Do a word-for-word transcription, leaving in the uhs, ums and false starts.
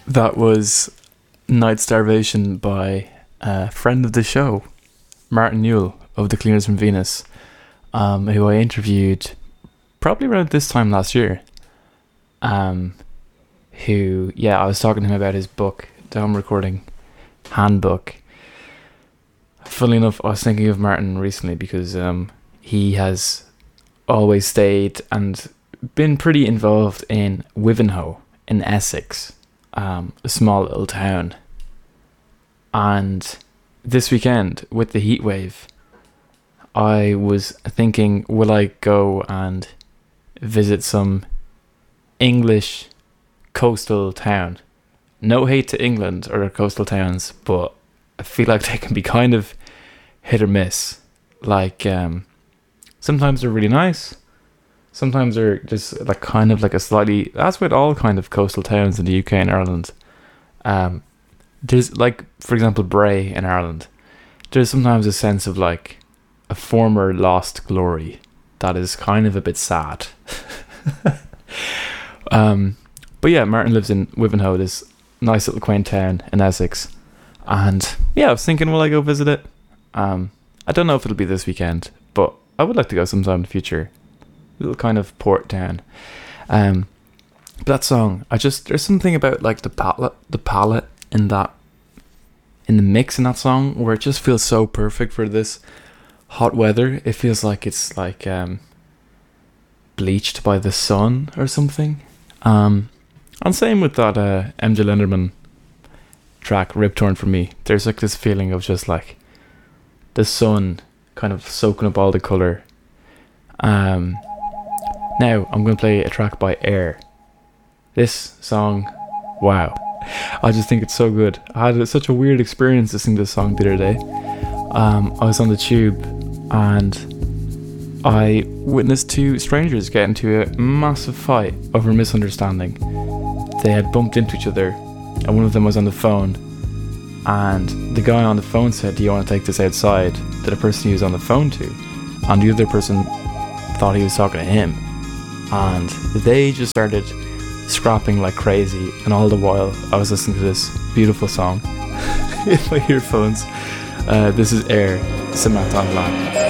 That was Night Starvation by a friend of the show, Martin Newell of the Cleaners from Venus, um, who I interviewed probably around this time last year. Um, who, yeah, I was talking to him about his book, the Home Recording Handbook. Funnily enough, I was thinking of Martin recently because um, he has always stayed and been pretty involved in Wivenhoe in Essex. Um, a small little town, and this weekend with the heat wave, I was thinking, will I go and visit some English coastal town? No hate to England or coastal towns, but I feel like they can be kind of hit or miss. Like um, sometimes they're really nice. Sometimes they're just like kind of like a slightly, that's with all kind of coastal towns in the U K and Ireland. Um, there's like, for example, Bray in Ireland. There's sometimes a sense of like a former lost glory that is kind of a bit sad. um, but yeah, Martin lives in Wivenhoe, this nice little quaint town in Essex. And yeah, I was thinking, will I go visit it? Um, I don't know if it'll be this weekend, but I would like to go sometime in the future. Little kind of port town. Um, but that song, I just, there's something about like the palette, the palette in that, in the mix in that song, where it just feels so perfect for this hot weather. It feels like it's like um, bleached by the sun or something. Um, and same with that uh, M J Lenderman track, Rip Torn For Me. There's like this feeling of just like the sun kind of soaking up all the colour. Um, Now, I'm going to play a track by Air. This song, wow. I just think it's so good. I had such a weird experience listening to this song the other day. Um, I was on the tube and I witnessed two strangers get into a massive fight over a misunderstanding. They had bumped into each other and one of them was on the phone. And the guy on the phone said, "Do you want to take this outside?" to the person he was on the phone to. And the other person thought he was talking to him. And they just started scrapping like crazy, and all the while I was listening to this beautiful song in my earphones. Uh, this is Air, Samantha Lamb.